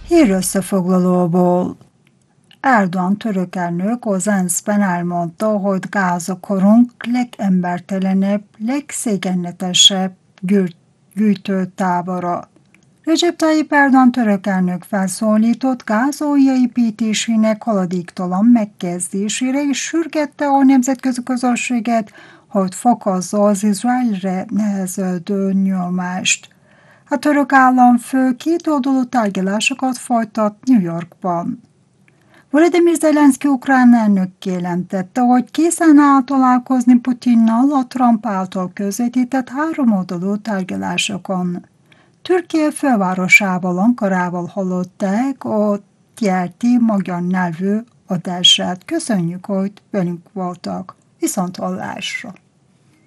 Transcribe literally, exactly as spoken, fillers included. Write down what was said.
Hírösszefoglalóból. Erdoğan török elnök az ENSZ-ben elmondta, hogy Gáza korunk legembertelenebb, legszégyenletesebb gyűjtőtábora. Recep Tayyip Erdoğan török elnök felszólított Gáza újjáépítésének haladéktalan megkezdésére, és sürgette a nemzetközi közösséget, hogy fokozza az Izraelre nehezedő nyomást. A török államfő kétoldalú tárgyalásokat folytat New Yorkban. Volodymyr Zelenszky ukrán elnök kijelentette, hogy készen áll találkozni Putyinnal a Trump által közvetített háromoldalú tárgyalásokon. Türkiye fővárosával, Ankarával hallották a té er té magyar nyelvű adását. Köszönjük, hogy velünk voltak. Viszont hallásra!